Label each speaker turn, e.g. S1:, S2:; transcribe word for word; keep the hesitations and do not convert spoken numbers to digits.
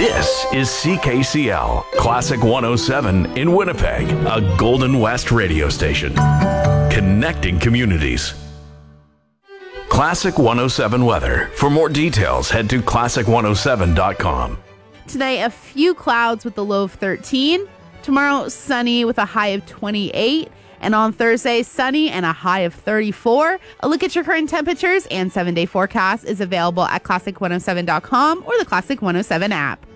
S1: This is C K C L, Classic one oh seven in Winnipeg, a Golden West radio station. Connecting communities. Classic one oh seven weather. For more details, head to classic one oh seven dot com.
S2: Tonight, a few clouds with a low of thirteen. Tomorrow, sunny with a high of twenty-eight. And on Thursday, sunny and a high of thirty-four. A look at your current temperatures and seven-day forecast is available at classic one oh seven dot com or the Classic one oh seven app.